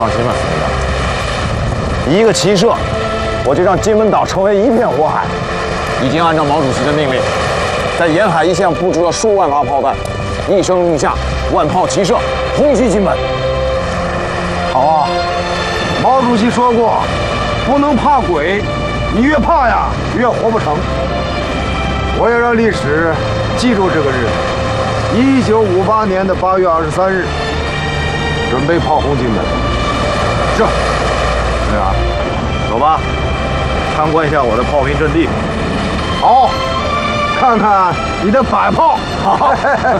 放心吧，司令员，一个骑射，我就让金门岛成为一片火海。已经按照毛主席的命令，在沿海一线布置了数万发炮弹，一声令下，万炮齐射，轰击金门。 好啊，毛主席说过，不能怕鬼，你越怕呀，越活不成。我要让历史记住这个日子，1958年的8月23日，准备炮轰金门。是，司令员，走吧，参观一下我的炮兵阵地。好，看看你的摆炮。好。